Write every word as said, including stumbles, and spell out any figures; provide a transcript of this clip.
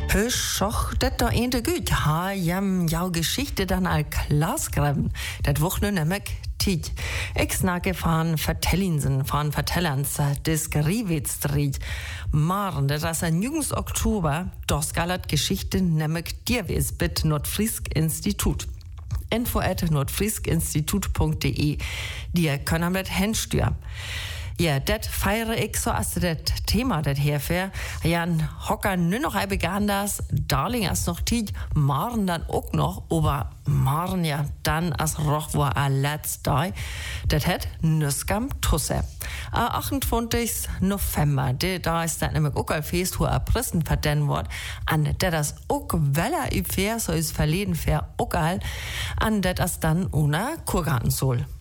Schoch, dat da eente gut. Ha, jam, jau Geschichte dann al Glasgräben. Dat wuch nu nemmek tiet. Ich snacke van Vertellinsen, van Vertellans, des Griewitstreet. Maren, dat is ein Jüngs Oktober, das galat Geschichte nemmek dirwes bit Nordfriesk Institut. Info at nordfrieskinstitut punkt de. Die können mit Hänstür. Ja, dat feiere ich so, als das Thema das herfähr. Ja, ein Hocker nur noch ein begann das, Darling als noch tiet, Maren dann auch noch, aber Maren ja dann als Roch war a letzt da. Das hat Nüskam Tusse. Am achtundzwanzigsten November, de, da ist dann nämlich auch ein Fest, wo a Prissen verden wird, an der das auch weller übfair, so ist verleden fair auch all, an der das dann ohne Kurgarten soll.